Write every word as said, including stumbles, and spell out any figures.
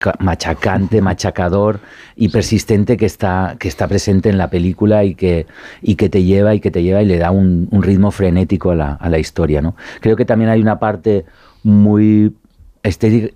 machacante, machacador y persistente que está, que está presente en la película y que, y que te lleva y que te lleva y le da un, un ritmo frenético a la, a la historia, ¿no? Creo que también hay una parte muy estética,